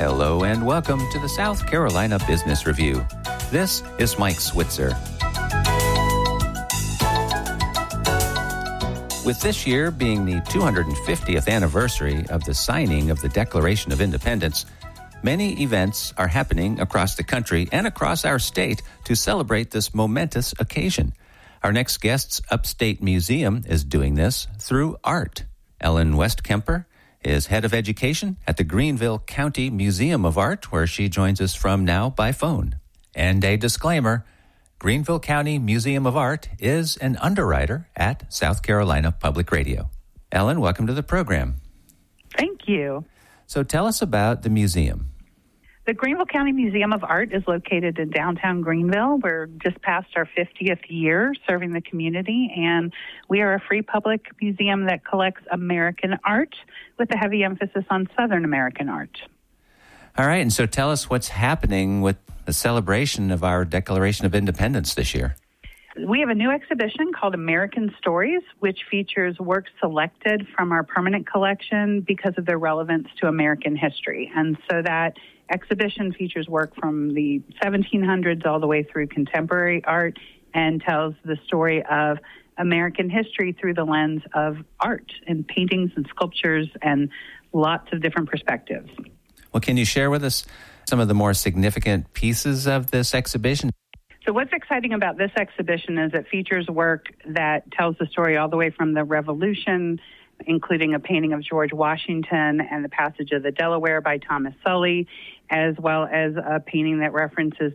Hello and welcome to the South Carolina Business Review. This is Mike Switzer. With this year being the 250th anniversary of the signing of the Declaration of Independence, many events are happening across the country and across our state to celebrate this momentous occasion. Our next guest's Upstate Museum is doing this through art. Ellen Westkemper is head of education at the Greenville County Museum of Art, where she joins us from now by phone. And a disclaimer, Greenville County Museum of Art is an underwriter at South Carolina Public Radio. Ellen, welcome to the program. Thank you. So tell us about the museum. The Greenville County Museum of Art is located in downtown Greenville. We're just past our 50th year serving the community, and we are a free public museum that collects American art with a heavy emphasis on Southern American art. All right, and so tell us what's happening with the celebration of our Declaration of Independence this year. We have a new exhibition called American Stories, which features works selected from our permanent collection because of their relevance to American history. And so that exhibition features work from the 1700s all the way through contemporary art and tells the story of American history through the lens of art and paintings and sculptures and lots of different perspectives. Well, can you share with us some of the more significant pieces of this exhibition? So what's exciting about this exhibition is it features work that tells the story all the way from the Revolution, including a painting of George Washington and the Passage of the Delaware by Thomas Sully, as well as a painting that references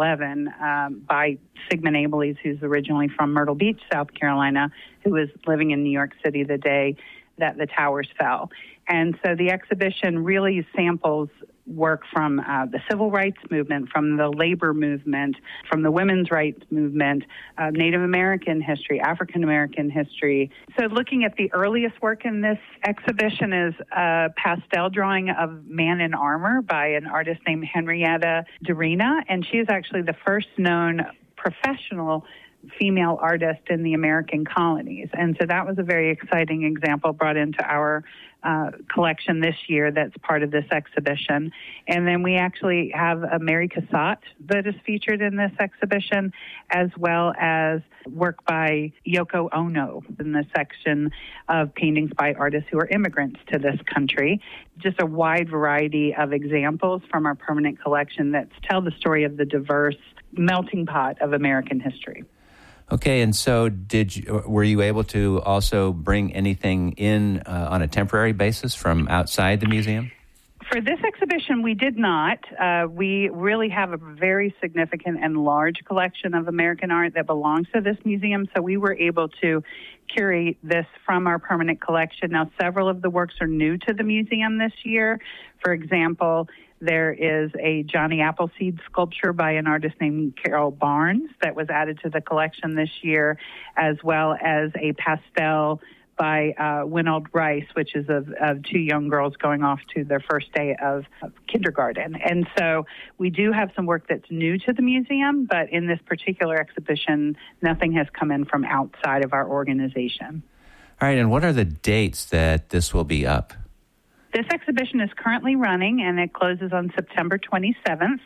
9/11 by Sigmund Abeles, who's originally from Myrtle Beach, South Carolina, who was living in New York City the day that the towers fell. And so the exhibition really samples work from the civil rights movement, from the labor movement, from the women's rights movement, Native American history, African American history. So looking at the earliest work in this exhibition is a pastel drawing of Man in Armor by an artist named Henrietta Dorina, and she is actually the first known professional female artist in the American colonies. And so that was a very exciting example brought into our collection this year that's part of this exhibition. And then we actually have a Mary Cassatt that is featured in this exhibition, as well as work by Yoko Ono in the section of paintings by artists who are immigrants to this country. Just a wide variety of examples from our permanent collection that tell the story of the diverse melting pot of American history. Okay, and so were you able to also bring anything in on a temporary basis from outside the museum? For this exhibition, we did not. We really have a very significant and large collection of American art that belongs to this museum, so we were able to curate this from our permanent collection. Now, several of the works are new to the museum this year. For example, there is a Johnny Appleseed sculpture by an artist named Carol Barnes that was added to the collection this year, as well as a pastel by Winold Rice, which is of two young girls going off to their first day of kindergarten. And so we do have some work that's new to the museum, but in this particular exhibition, nothing has come in from outside of our organization. All right, and what are the dates that this will be up? This exhibition is currently running, and it closes on September 27th.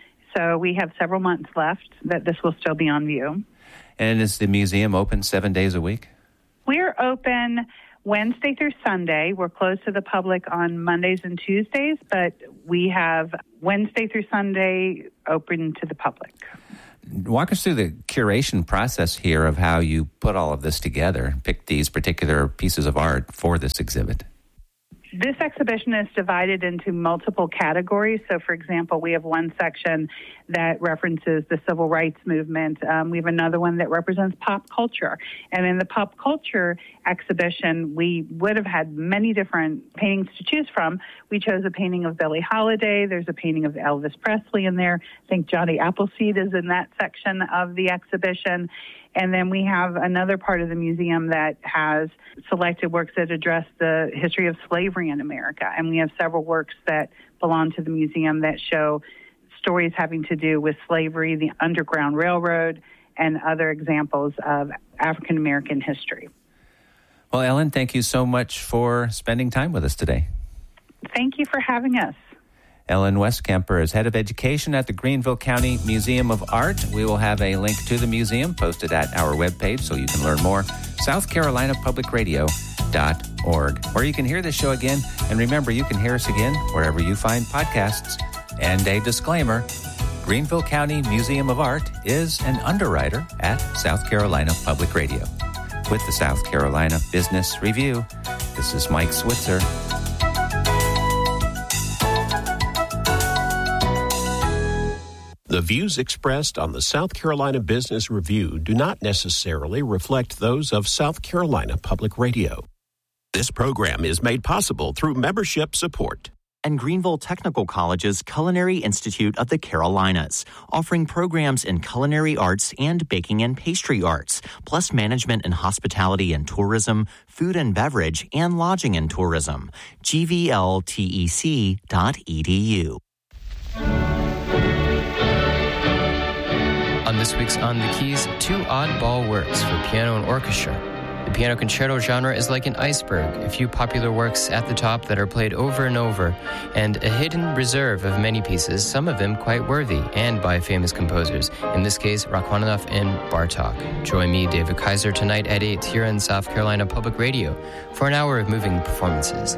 So we have several months left that this will still be on view. And is the museum open 7 days a week? We're open Wednesday through Sunday. We're closed to the public on Mondays and Tuesdays, but we have Wednesday through Sunday open to the public. Walk us through the curation process here of how you put all of this together, pick these particular pieces of art for this exhibit. This exhibition is divided into multiple categories. So, for example, we have one section that references the civil rights movement. We have another one that represents pop culture. And in the pop culture exhibition, we would have had many different paintings to choose from. We chose a painting of Billie Holiday. There's a painting of Elvis Presley in there. I think Johnny Appleseed is in that section of the exhibition. And then we have another part of the museum that has selected works that address the history of slavery in America. And we have several works that belong to the museum that show stories having to do with slavery, the Underground Railroad, and other examples of African American history. Well, Ellen, thank you so much for spending time with us today. Thank you for having us. Ellen Westkemper is head of education at the Greenville County Museum of Art. We will have a link to the museum posted at our webpage so you can learn more, southcarolinapublicradio.org, where you can hear this show again. And remember, you can hear us again wherever you find podcasts. And a disclaimer, Greenville County Museum of Art is an underwriter at South Carolina Public Radio. With the South Carolina Business Review, this is Mike Switzer. The views expressed on the South Carolina Business Review do not necessarily reflect those of South Carolina Public Radio. This program is made possible through membership support. And Greenville Technical College's Culinary Institute of the Carolinas, offering programs in culinary arts and baking and pastry arts, plus management and hospitality and tourism, food and beverage, and lodging and tourism. gvltec.edu. On this week's On the Keys, two oddball works for piano and orchestra. The piano concerto genre is like an iceberg, a few popular works at the top that are played over and over, and a hidden reserve of many pieces, some of them quite worthy, and by famous composers, in this case, Rachmaninoff and Bartók. Join me, David Kaiser, tonight at 8 here on South Carolina Public Radio for an hour of moving performances.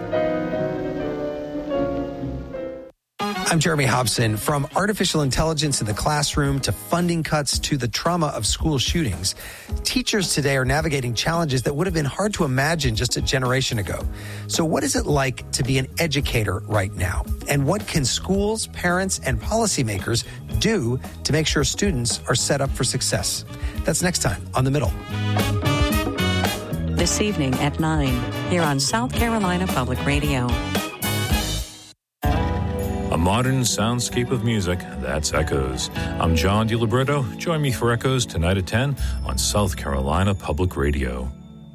I'm Jeremy Hobson. From artificial intelligence in the classroom to funding cuts to the trauma of school shootings, teachers today are navigating challenges that would have been hard to imagine just a generation ago. So what is it like to be an educator right now? And what can schools, parents, and policymakers do to make sure students are set up for success? That's next time on The Middle. This evening at 9, here on South Carolina Public Radio. A modern soundscape of music, that's Echoes. I'm John DiLibretto. Join me for Echoes tonight at 10 on South Carolina Public Radio.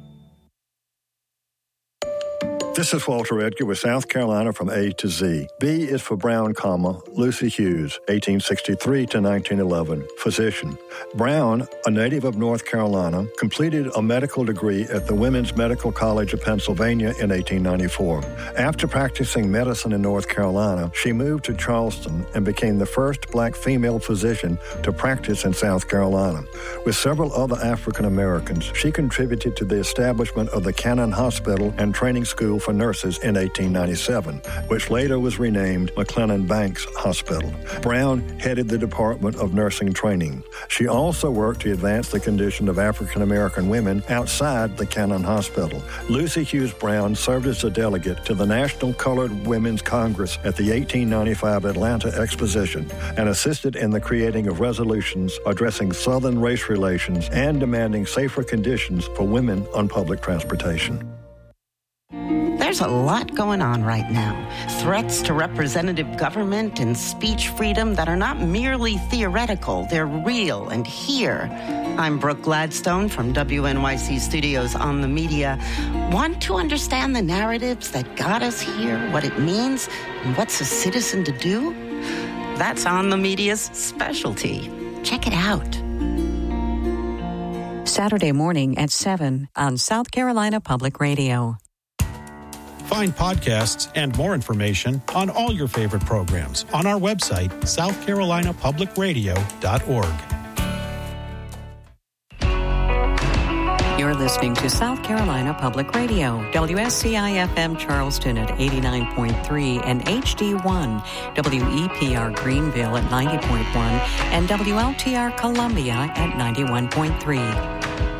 This is Walter Edgar with South Carolina from A to Z. B is for Brown, Lucy Hughes, 1863 to 1911, physician. Brown, a native of North Carolina, completed a medical degree at the Women's Medical College of Pennsylvania in 1894. After practicing medicine in North Carolina, she moved to Charleston and became the first black female physician to practice in South Carolina. With several other African Americans, she contributed to the establishment of the Cannon Hospital and Training School for Nurses in 1897, which later was renamed McClellan Banks Hospital. Brown headed the Department of Nursing Training. She also worked to advance the condition of African American women outside the Cannon Hospital. Lucy Hughes Brown served as a delegate to the National Colored Women's Congress at the 1895 Atlanta Exposition and assisted in the creating of resolutions addressing Southern race relations and demanding safer conditions for women on public transportation. There's a lot going on right now. Threats to representative government and speech freedom that are not merely theoretical, they're real and here. I'm Brooke Gladstone from WNYC Studios on the Media. Want to understand the narratives that got us here, what it means, and what's a citizen to do? That's On the Media's specialty. Check it out. Saturday morning at 7 on South Carolina Public Radio. Find podcasts and more information on all your favorite programs on our website, southcarolinapublicradio.org. You're listening to South Carolina Public Radio, WSCI-FM Charleston at 89.3 and HD1, WEPR Greenville at 90.1, and WLTR Columbia at 91.3.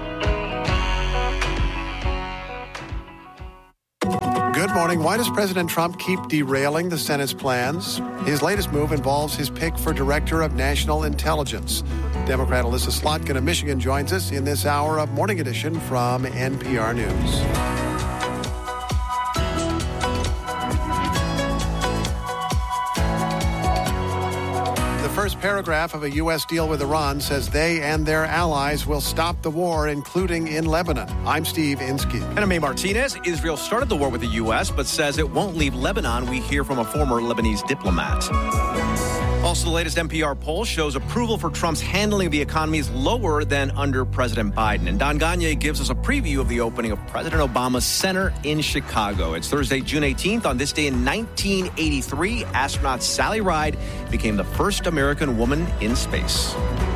Good morning. Why does President Trump keep derailing the Senate's plans? His latest move involves his pick for Director of National Intelligence. Democrat Alyssa Slotkin of Michigan joins us in this hour of Morning Edition from NPR News. The first paragraph of a U.S. deal with Iran says they and their allies will stop the war, including in Lebanon. I'm Steve Inskeep. And I'm May Martinez. Israel started the war with the U.S., but says it won't leave Lebanon. We hear from a former Lebanese diplomat. Also, the latest NPR poll shows approval for Trump's handling of the economy is lower than under President Biden. And Don Gagne gives us a preview of the opening of President Obama's center in Chicago. It's Thursday, June 18th. On this day in 1983, astronaut Sally Ride became the first American woman in space.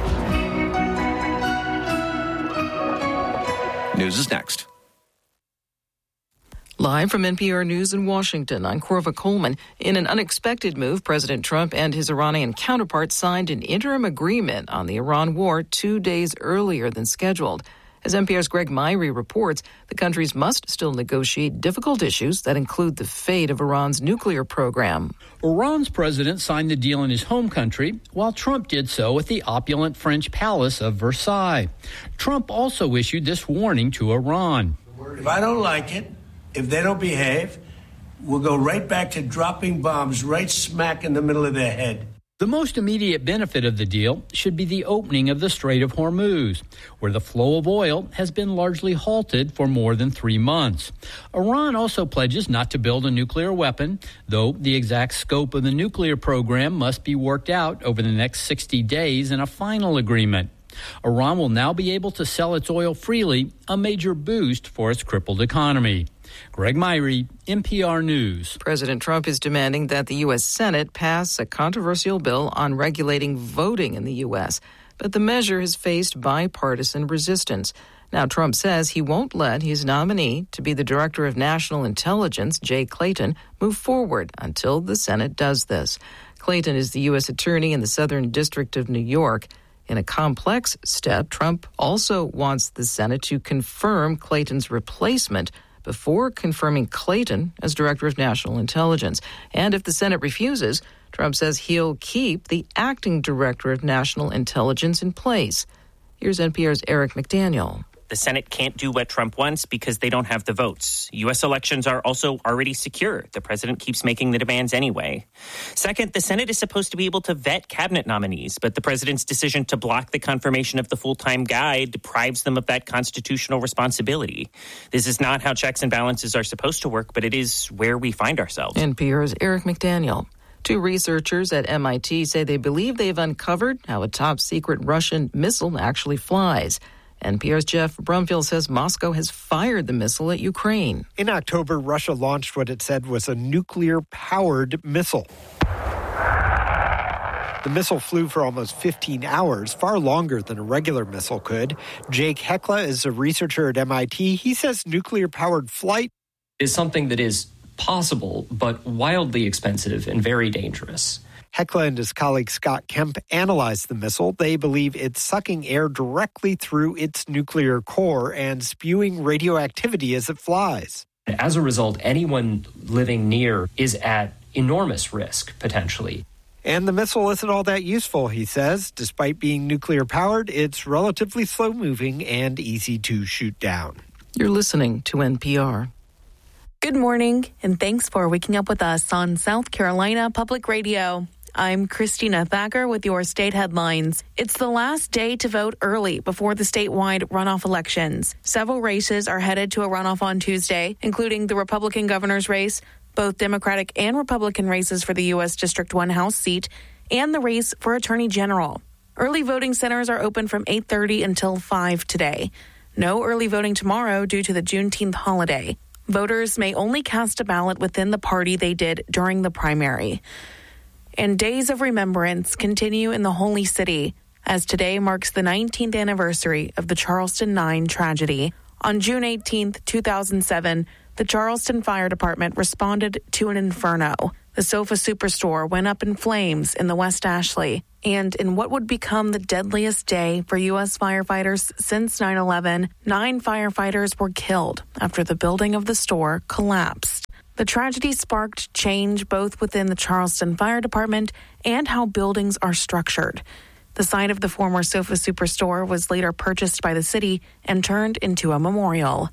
News is next. Live from NPR News in Washington, I'm Corva Coleman. In an unexpected move, President Trump and his Iranian counterpart signed an interim agreement on the Iran war 2 days earlier than scheduled. As NPR's Greg Myrie reports, the countries must still negotiate difficult issues that include the fate of Iran's nuclear program. Iran's president signed the deal in his home country, while Trump did so at the opulent French palace of Versailles. Trump also issued this warning to Iran. If I don't like it, if they don't behave, we'll go right back to dropping bombs right smack in the middle of their head. The most immediate benefit of the deal should be the opening of the Strait of Hormuz, where the flow of oil has been largely halted for more than 3 months. Iran also pledges not to build a nuclear weapon, though the exact scope of the nuclear program must be worked out over the next 60 days in a final agreement. Iran will now be able to sell its oil freely, a major boost for its crippled economy. Greg Myrie, NPR News. President Trump is demanding that the U.S. Senate pass a controversial bill on regulating voting in the U.S., but the measure has faced bipartisan resistance. Now, Trump says he won't let his nominee to be the Director of National Intelligence, Jay Clayton, move forward until the Senate does this. Clayton is the U.S. Attorney in the Southern District of New York. In a complex step, Trump also wants the Senate to confirm Clayton's replacement before confirming Clayton as Director of National Intelligence. And if the Senate refuses, Trump says he'll keep the acting Director of National Intelligence in place. Here's NPR's Eric McDaniel. The Senate can't do what Trump wants because they don't have the votes. U.S. elections are also already secure. The president keeps making the demands anyway. Second, the Senate is supposed to be able to vet cabinet nominees, but the president's decision to block the confirmation of the full-time guy deprives them of that constitutional responsibility. This is not how checks and balances are supposed to work, but it is where we find ourselves. NPR's Eric McDaniel. 2 researchers at MIT say they believe they've uncovered how a top-secret Russian missile actually flies. NPR's Jeff Brumfield says Moscow has fired the missile at Ukraine. In October, Russia launched what it said was a nuclear-powered missile. The missile flew for almost 15 hours, far longer than a regular missile could. Jake Hekla is a researcher at MIT. He says nuclear-powered flight is something that is possible, but wildly expensive and very dangerous. Hekla and his colleague Scott Kemp analyzed the missile. They believe it's sucking air directly through its nuclear core and spewing radioactivity as it flies. As a result, anyone living near is at enormous risk, potentially. And the missile isn't all that useful, he says. Despite being nuclear-powered, it's relatively slow-moving and easy to shoot down. You're listening to NPR. Good morning, and thanks for waking up with us on South Carolina Public Radio. I'm Christina Thacker with your state headlines. It's the last day to vote early before the statewide runoff elections. Several races are headed to a runoff on Tuesday, including the Republican governor's race, both Democratic and Republican races for the U.S. District 1 House seat, and the race for Attorney General. Early voting centers are open from 8:30 until 5 today. No early voting tomorrow due to the Juneteenth holiday. Voters may only cast a ballot within the party they did during the primary. And days of remembrance continue in the Holy City, as today marks the 19th anniversary of the Charleston 9 tragedy. On June 18, 2007, the Charleston Fire Department responded to an inferno. The Sofa Superstore went up in flames in the West Ashley. And in what would become the deadliest day for U.S. firefighters since 9/11, 9 firefighters were killed after the building of the store collapsed. The tragedy sparked change both within the Charleston Fire Department and how buildings are structured. The site of the former Sofa Superstore was later purchased by the city and turned into a memorial.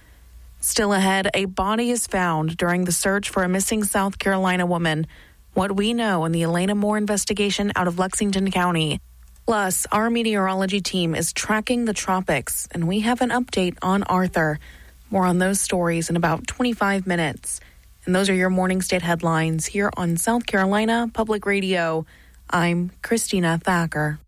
Still ahead, a body is found during the search for a missing South Carolina woman. What we know in the Elena Moore investigation out of Lexington County. Plus, our meteorology team is tracking the tropics, and we have an update on Arthur. More on those stories in about 25 minutes. And those are your morning state headlines here on South Carolina Public Radio. I'm Christina Thacker.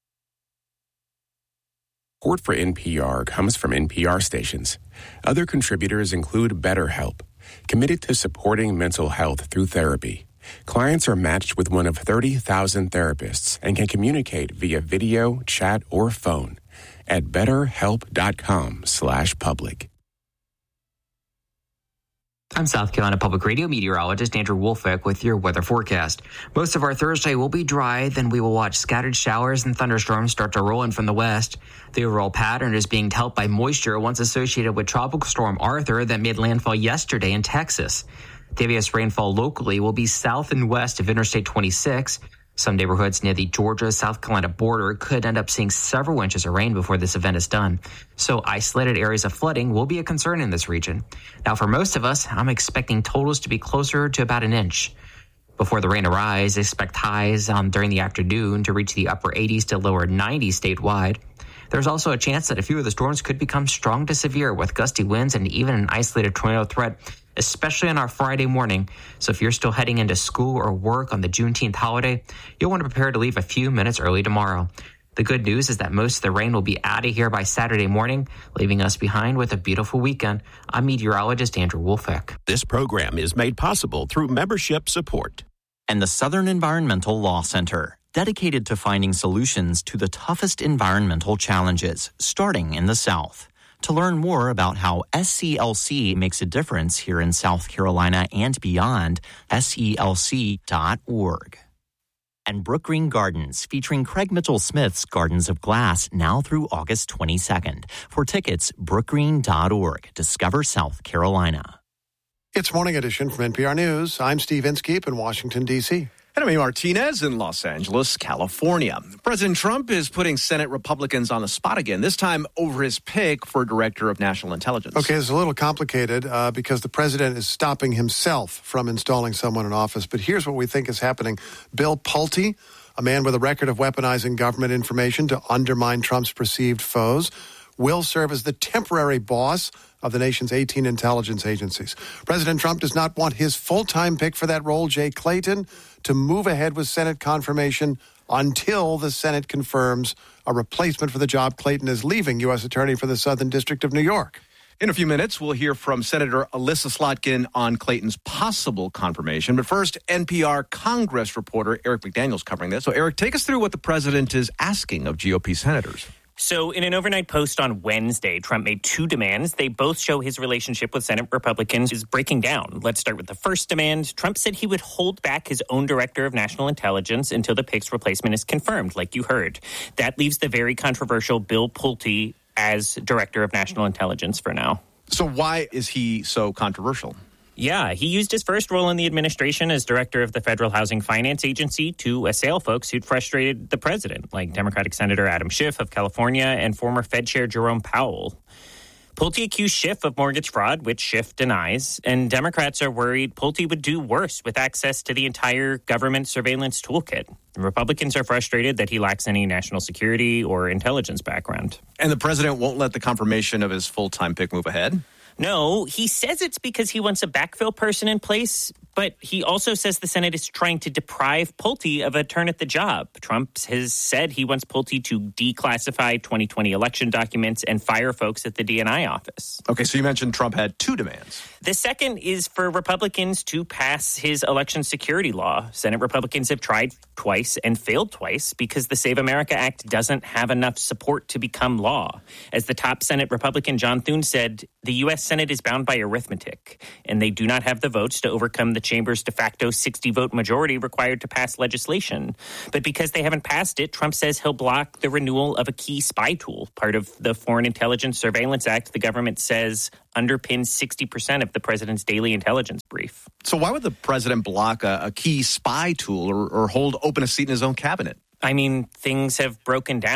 Support for NPR comes from NPR stations. Other contributors include BetterHelp, committed to supporting mental health through therapy. Clients are matched with one of 30,000 therapists and can communicate via video, chat, or phone at betterhelp.com/public. I'm South Carolina Public Radio meteorologist Andrew Wolfeck with your weather forecast. Most of our Thursday will be dry, then we will watch scattered showers and thunderstorms start to roll in from the west. The overall pattern is being helped by moisture once associated with Tropical Storm Arthur that made landfall yesterday in Texas. The heaviest rainfall locally will be south and west of Interstate 26. Some neighborhoods near the Georgia-South Carolina border could end up seeing several inches of rain before this event is done. So isolated areas of flooding will be a concern in this region. Now, for most of us, I'm expecting totals to be closer to about an inch. Before the rain arrives, expect highs during the afternoon to reach the upper 80s to lower 90s statewide. There's also a chance that a few of the storms could become strong to severe with gusty winds and even an isolated tornado threat, especially on our Friday morning. So if you're still heading into school or work on the Juneteenth holiday, you'll want to prepare to leave a few minutes early tomorrow. The good news is that most of the rain will be out of here by Saturday morning, leaving us behind with a beautiful weekend. I'm meteorologist Andrew Wolfeck. This program is made possible through membership support. And the Southern Environmental Law Center, dedicated to finding solutions to the toughest environmental challenges, starting in the South. To learn more about how SCLC makes a difference here in South Carolina and beyond, SELC.org. And Brookgreen Gardens, featuring Craig Mitchell-Smith's Gardens of Glass, now through August 22nd. For tickets, brookgreen.org. Discover South Carolina. It's Morning Edition from NPR News. I'm Steve Inskeep in Washington, D.C. And I'm Amy Martinez in Los Angeles, California. President Trump is putting Senate Republicans on the spot again, this time over his pick for Director of National Intelligence. Okay, it's a little complicated because the president is stopping himself from installing someone in office. But here's what we think is happening. Bill Pulte, a man with a record of weaponizing government information to undermine Trump's perceived foes, will serve as the temporary boss of the nation's 18 intelligence agencies. President Trump does not want his full-time pick for that role, Jay Clayton, to move ahead with Senate confirmation until the Senate confirms a replacement for the job. Clayton is leaving U.S. Attorney for the Southern District of New York. In a few minutes, we'll hear from Senator Alyssa Slotkin on Clayton's possible confirmation. But first, NPR Congress reporter Eric McDaniel's covering this. So, Eric, take us through what the president is asking of GOP senators. So in an overnight post on Wednesday, Trump made two demands. They both show his relationship with Senate Republicans is breaking down. Let's start with the first demand. Trump said he would hold back his own Director of National Intelligence until the pick's replacement is confirmed, like you heard. That leaves the very controversial Bill Pulte as Director of National Intelligence for now. So why is he so controversial? Yeah, he used his first role in the administration as director of the Federal Housing Finance Agency to assail folks who'd frustrated the president, like Democratic Senator Adam Schiff of California and former Fed Chair Jerome Powell. Pulte accused Schiff of mortgage fraud, which Schiff denies, and Democrats are worried Pulte would do worse with access to the entire government surveillance toolkit. Republicans are frustrated that he lacks any national security or intelligence background. And the president won't let the confirmation of his full-time pick move ahead? No, he says it's because he wants a backfill person in place, but he also says the Senate is trying to deprive Pulte of a turn at the job. Trump has said he wants Pulte to declassify 2020 election documents and fire folks at the DNI office. Okay, so you mentioned Trump had two demands. The second is for Republicans to pass his election security law. Senate Republicans have tried twice and failed twice because the Save America Act doesn't have enough support to become law. As the top Senate Republican John Thune said, the U.S. Senate is bound by arithmetic, and they do not have the votes to overcome the chamber's de facto 60-vote majority required to pass legislation. But because they haven't passed it, Trump says he'll block the renewal of a key spy tool, part of the Foreign Intelligence Surveillance Act the government says underpins 60% of the president's daily intelligence brief. So why would the president block a key spy tool or hold open a seat in his own cabinet? I mean, things have broken down.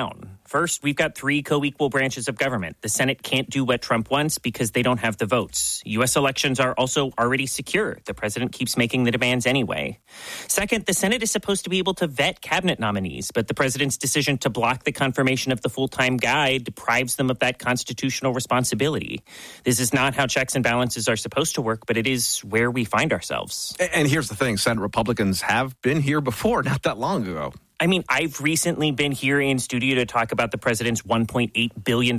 First, we've got three co-equal branches of government. The Senate can't do what Trump wants because they don't have the votes. U.S. elections are also already secure. The president keeps making the demands anyway. Second, the Senate is supposed to be able to vet cabinet nominees, but the president's decision to block the confirmation of the full-time guy deprives them of that constitutional responsibility. This is not how checks and balances are supposed to work, but it is where we find ourselves. And here's the thing. Senate Republicans have been here before, not that long ago. I mean, I've recently been here in studio to talk about the president's $1.8 billion